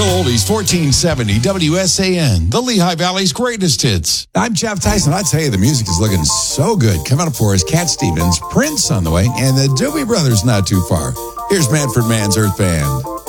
Real Oldies 1470 WSAN, the Lehigh Valley's greatest hits. I'm Jeff Tyson. I tell you, the music is looking so good. Coming up for us, Cat Stevens, Prince on the way, and the Doobie Brothers not too far. Here's Manfred Mann's Earth Band.